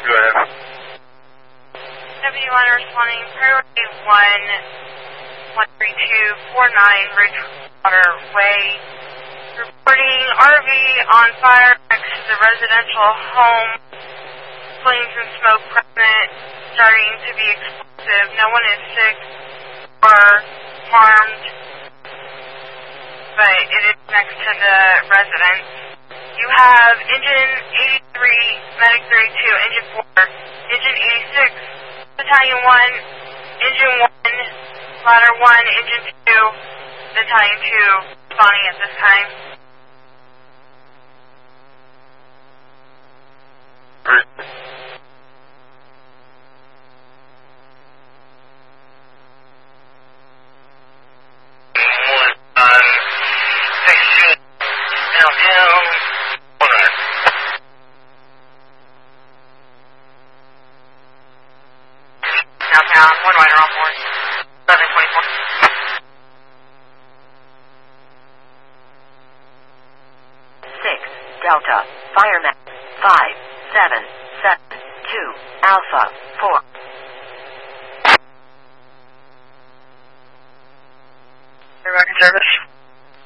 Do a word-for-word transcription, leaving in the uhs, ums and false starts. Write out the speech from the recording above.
Go ahead. W one responding, priority one, one three two four nine Ridgewater Way. Reporting R V on fire next to the residential home. Flames and smoke present, starting to be explosive. No one is sick or harmed, but it is next to the residence. You have engine eighty-three, medic thirty-two, engine four, engine eighty-six, battalion one, engine one, ladder one, engine two, battalion two, responding at this time. Great. One, um, sixteen, downtown, one nine. Downtown, one rider on board, eleven twenty-four. Six, Delta, fireman, five, seven, seven, two, Alpha, four. American Service.